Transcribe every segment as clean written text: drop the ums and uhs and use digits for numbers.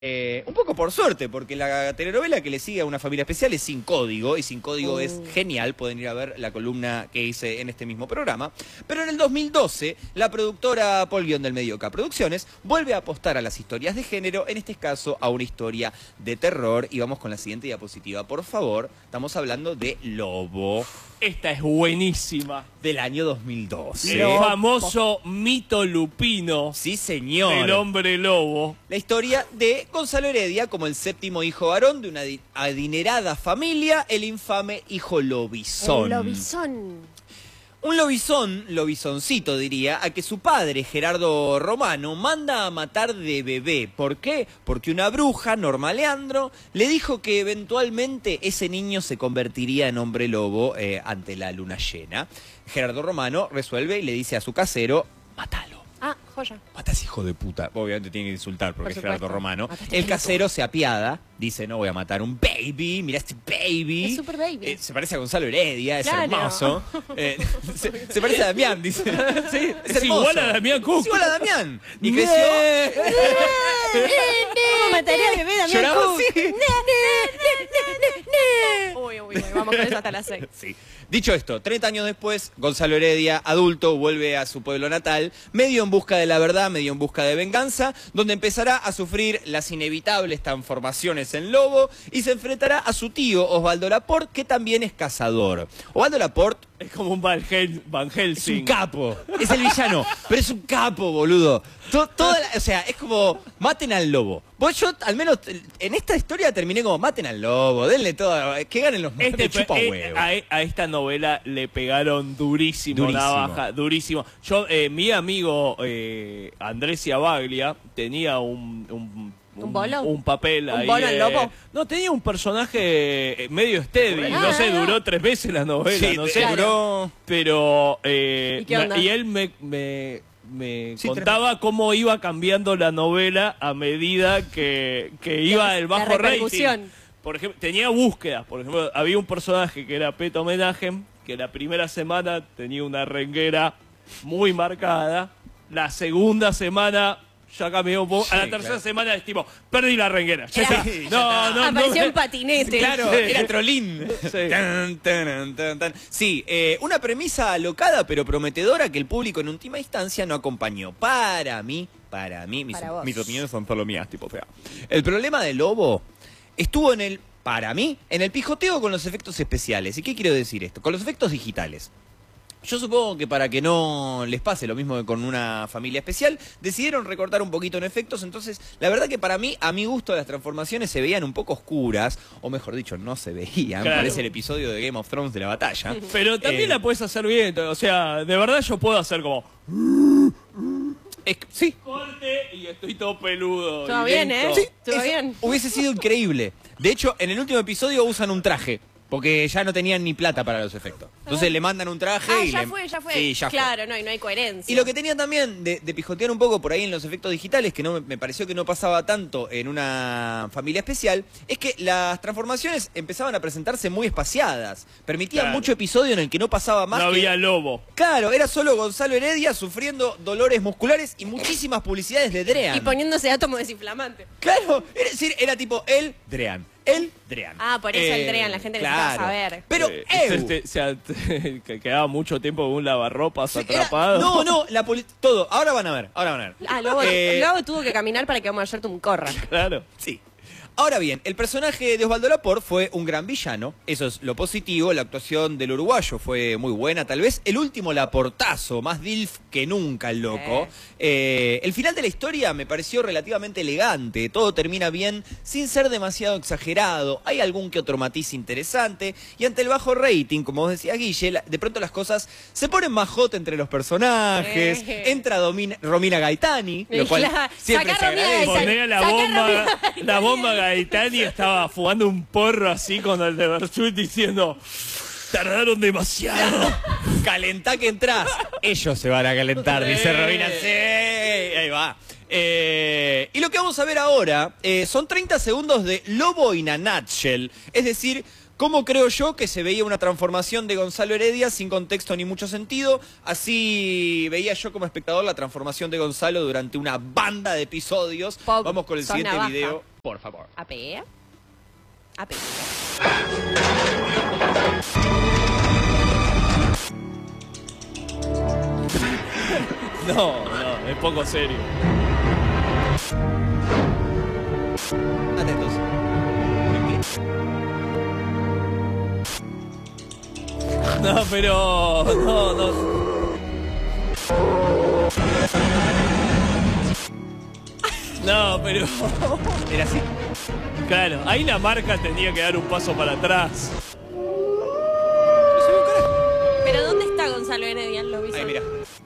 Un poco por suerte, porque la telenovela que le sigue a Una familia especial es Sin Código, y Sin Código es genial, pueden ir a ver la columna que hice en este mismo programa. Pero en el 2012, la productora Paul del Medioca Producciones vuelve a apostar a las historias de género, en este caso a una historia de terror, y vamos con la siguiente diapositiva, por favor. Estamos hablando de Lobo. Esta es buenísima. Del año 2012. El famoso mito lupino. Sí, señor. El hombre lobo. La historia de Gonzalo Heredia como el séptimo hijo varón de una adinerada familia, el infame hijo lobizón. El lobizón. Un lobizoncito diría, a que su padre, Gerardo Romano, manda a matar de bebé. ¿Por qué? Porque una bruja, Norma Leandro, le dijo que eventualmente ese niño se convertiría en hombre lobo ante la luna llena. Gerardo Romano resuelve y le dice a su casero, mátalo. Ah, joya. Mata a ese hijo de puta. Obviamente tiene que insultar porque es supuesto. Gerardo Romano. Mataste El a casero se apiada, dice, no voy a matar un baby, mirá este baby. Es super baby. Se parece a Gonzalo Heredia, es Claro. hermoso. Se parece a Damián, dice. Sí, Es igual a Damián Cook. Es igual a Damián. Y creció... ¿Cómo mataría a bebé Damián Lloraba Cook? así. Uy, vamos con eso hasta las 6. Sí. Dicho esto, 30 años después, Gonzalo Heredia, adulto, vuelve a su pueblo natal, medio en busca de la verdad, medio en busca de venganza, donde empezará a sufrir las inevitables transformaciones en lobo y se enfrentará a su tío, Osvaldo Laporte, que también es cazador. Osvaldo Laporte Es como un Van es Helsing. un capo, es el villano, pero es un capo, boludo. O sea, es como, maten al lobo. Vos yo, al menos, en esta historia terminé como, maten al lobo, denle todo, que ganen los me chupa huevo. A esta novela le pegaron durísimo, Durísimo. navaja, durísimo. Yo, mi amigo Andrés Ciabaglia tenía ¿Un bolo? un papel ¿Un ahí. bolo en lobo? No, tenía un personaje medio steady. Ah, No sé, no. duró 3 veces la novela, Sí, no sé. claro. duró... Pero ¿Y qué onda? y él me Sí, contaba cómo iba cambiando la novela a medida que iba el bajo rating. repercusión. Por ejemplo, tenía búsquedas. Por ejemplo, había un personaje que era Peto Homenaje, que la primera semana tenía una renguera muy marcada. La segunda semana ya cambió un poco. A la tercera claro. semana es tipo, perdí la renguera. Ya Era- está. No, Apareció en patinete. Claro, Sí. era Trolín. Sí. Tan, tan, tan, tan. Sí, una premisa alocada pero prometedora que el público en última instancia no acompañó. Para mí, Para vos. mis opiniones son solo mías, tipo fea. El problema de Lobo estuvo para mí, en el pijoteo con los efectos especiales. ¿Y qué quiero decir esto? Con los efectos digitales. Yo supongo que para que no les pase lo mismo que con Una familia especial, decidieron recortar un poquito en efectos, entonces la verdad que para mí, a mi gusto, las transformaciones se veían un poco oscuras, o mejor dicho, no se veían, Claro. parece el episodio de Game of Thrones de la batalla. Pero también la puedes hacer bien. O sea, de verdad yo puedo hacer como Sí. corte y estoy todo peludo. Todo y bien, listo. ¿eh? Todo Eso bien. hubiese sido increíble. De hecho, en el último episodio usan un traje, porque ya no tenían ni plata para los efectos. Entonces le mandan un traje Ah, y ya le... fue. Sí, ya fue. Claro, no, y no hay coherencia. Y lo que tenía también de pijotear un poco por ahí en los efectos digitales, que no me pareció que no pasaba tanto en Una familia especial, es que las transformaciones empezaban a presentarse muy espaciadas. Permitían Claro. mucho episodio en el que no pasaba más No que... había lobo. Claro, era solo Gonzalo Heredia sufriendo dolores musculares y muchísimas publicidades de Drean. Y poniéndose átomo desinflamante. Claro, es decir, era tipo Drean. Drean. Ah, por eso el Drean, la gente necesitaba saber. Pero, que quedaba mucho tiempo con un lavarropas Sí, atrapado. No, todo. Ahora van a ver. Ah, luego tuvo que caminar para que Omar Shertum corra. Claro. Sí. Ahora bien, el personaje de Osvaldo Laporte fue un gran villano, eso es lo positivo, la actuación del uruguayo fue muy buena, tal vez el último Laportazo, más DILF que nunca el loco. El final de la historia me pareció relativamente elegante, todo termina bien sin ser demasiado exagerado, hay algún que otro matiz interesante, y ante el bajo rating, como vos decías Guille, de pronto las cosas se ponen más hot entre los personajes, entra Romina Gaetani, lo cual Claro, siempre se saca Romina agradece. Gaetani. Ponía la bomba Gaetani estaba fumando un porro así con el de Bersuit diciendo, tardaron demasiado. Calentá que entrás. Ellos se van a calentar, dice Robina. Sí, ahí va. Y lo que vamos a ver ahora son 30 segundos de Lobo in a nutshell. Es decir, ¿Cómo creo yo que se veía una transformación de Gonzalo Heredia sin contexto ni mucho sentido? Así veía yo como espectador la transformación de Gonzalo durante una banda de episodios. Pop, Vamos con el sos siguiente navaja. video, por favor. AP. AP. No, es poco serio. Atentos. No, pero... No. No, pero... Era así. Claro, ahí la marca tenía que dar un paso para atrás. ¿Pero dónde está Gonzalo Heredia? Lo vi. Ahí, mira.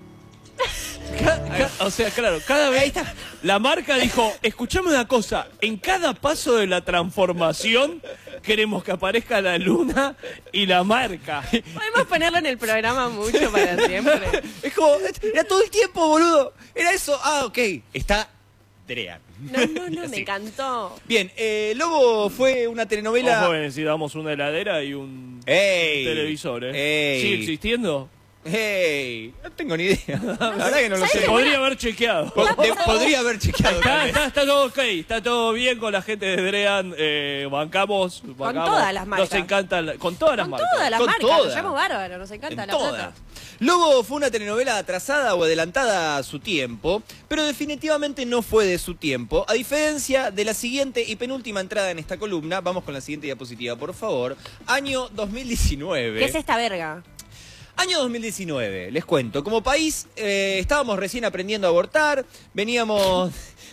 O sea, claro, cada vez Ahí está. la marca dijo, escuchame una cosa, en cada paso de la transformación queremos que aparezca la luna y la marca. Podemos ponerlo en el programa mucho para siempre. Es como, era todo el tiempo, boludo. Era eso. Ah, ok. Está Drea. No, Así. me encantó. Bien, Lobo fue una telenovela... Ojo, necesitamos una heladera y un ¡Ey! televisor, ¿eh? ¡Ey! ¿Sigue existiendo? ¡Hey! No tengo ni idea. La verdad que no lo ¿Sabes sé. Podría haber chequeado. Podría haber chequeado. tal vez. Está todo ok, está todo bien con la gente de Drean, bancamos. todas las marcas. Nos encanta, con todas las Con marcas. todas las Con marcas, todas. lo llamo bárbaro, nos encanta En la todas. plata. Lobo fue una telenovela atrasada o adelantada a su tiempo, pero definitivamente no fue de su tiempo. A diferencia de la siguiente y penúltima entrada en esta columna, vamos con la siguiente diapositiva, por favor. Año 2019. ¿Qué es esta verga? Año 2019, les cuento. Como país estábamos recién aprendiendo a abortar, veníamos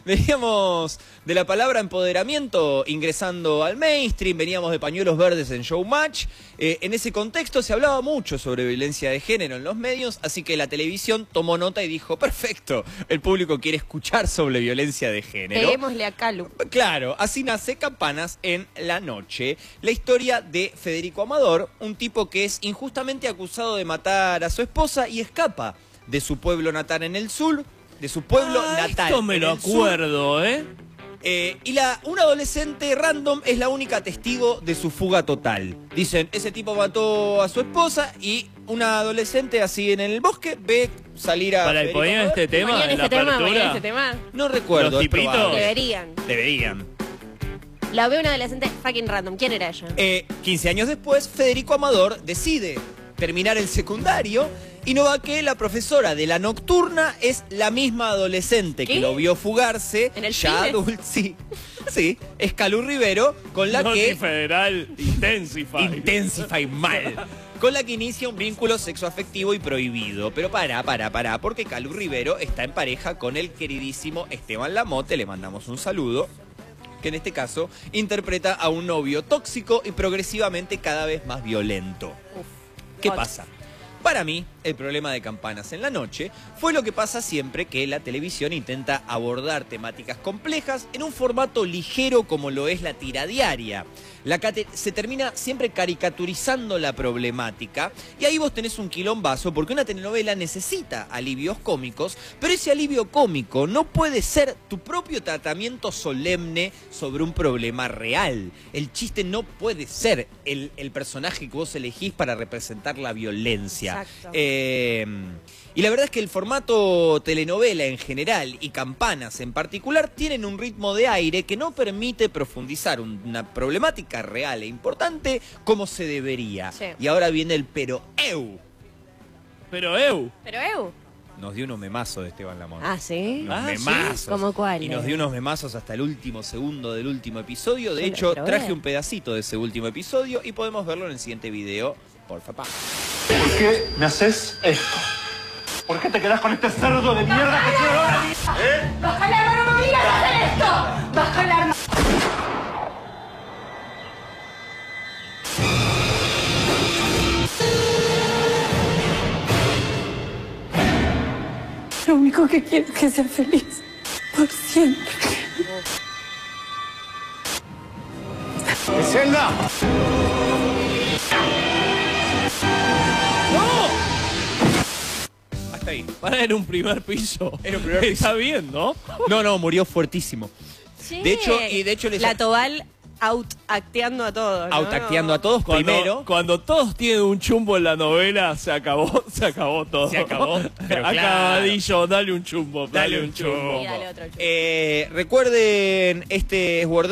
de la palabra empoderamiento ingresando al mainstream, veníamos de pañuelos verdes en Showmatch. En ese contexto se hablaba mucho sobre violencia de género en los medios, así que la televisión tomó nota y dijo, perfecto, el público quiere escuchar sobre violencia de género. Peguémosle a Calu. Claro, así nace Campanas en la noche. La historia de Federico Amador, un tipo que es injustamente acusado de matar a su esposa y escapa de su pueblo natal en el sur, de su pueblo natal. Esto me en lo el sur. acuerdo, ¿eh? Y un adolescente random es la única testigo de su fuga total. Dicen, ese tipo mató a su esposa y una adolescente así en el bosque ve salir a Para Federico ponían Amador. este tema Ponían en la este tema, ponían apertura. este tema. No recuerdo. Los es tipitos. probable. Deberían. Deberían. La veo una adolescente fucking random. ¿Quién era ella? 15 años después, Federico Amador decide terminar el secundario y no va que la profesora de la nocturna es la misma adolescente que ¿Qué? lo vio fugarse, ¿En el ya cine? adulto, sí, es Calú Rivero, con la Noti que Federal Intensify. Intensify mal. Con la que inicia un vínculo sexoafectivo y prohibido. Pero para, porque Calú Rivero está en pareja con el queridísimo Esteban Lamote, le mandamos un saludo, que en este caso interpreta a un novio tóxico y progresivamente cada vez más violento. ¿Qué Hot. pasa? Para mí, el problema de Campanas en la noche fue lo que pasa siempre que la televisión intenta abordar temáticas complejas en un formato ligero como lo es la tira diaria. Se termina siempre caricaturizando la problemática y ahí vos tenés un quilombazo porque una telenovela necesita alivios cómicos, pero ese alivio cómico no puede ser tu propio tratamiento solemne sobre un problema real. El chiste no puede ser el personaje que vos elegís para representar la violencia. Exacto. Y la verdad es que el formato telenovela en general y Campanas en particular tienen un ritmo de aire que no permite profundizar una problemática real e importante como se debería. Sí. Y ahora viene el pero eu. Pero, Pero Eu. Nos dio unos memazos de Esteban Lamont. Ah, ¿sí? Unos Ah, ¿sí? memazos. ¿Cómo cuáles? Y nos dio unos memazos hasta el último segundo del último episodio. De Yo lo hecho, quiero traje ver. un pedacito de ese último episodio y podemos verlo en el siguiente video. Por favor. ¿Por qué me haces esto? ¿Por qué te quedas con este cerdo de mierda que quiero ahora? ¡Baja el arma! ¡No me obligas a hacer esto! ¡Baja el arma! Lo único que quiero es que sea feliz. Por siempre. ¡Griselda! Hasta ahí. para en un primer piso. Era un primer piso. Está bien, ¿no? No, murió fuertísimo. Sí. De hecho, les... La Tobal out-acteando a todos, ¿no? Out-acteando a todos primero. Cuando todos tienen un chumbo en la novela, se acabó todo. Se acabó, pero Acabadillo, dale un chumbo, dale un chumbo. Y dale otro chumbo. Recuerden, este es Word